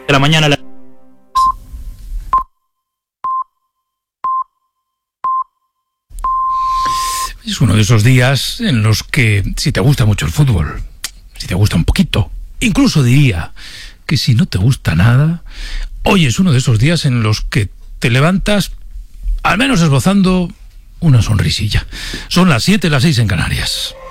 de la mañana. Es uno de esos días en los que, si te gusta mucho el fútbol, si te gusta un poquito, incluso diría que si no te gusta nada, hoy es uno de esos días en los que te levantas, al menos esbozando una sonrisilla. Son las 7, las 6 en Canarias.